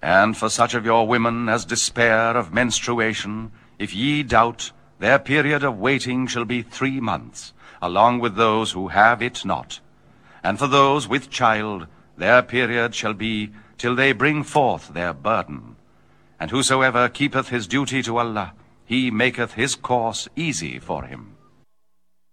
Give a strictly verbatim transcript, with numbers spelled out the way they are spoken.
And for such of your women as despair of menstruation, if ye doubt, their period of waiting shall be three months, along with those who have it not. And for those with child, their period shall be till they bring forth their burden. And whosoever keepeth his duty to Allah, he maketh his course easy for him.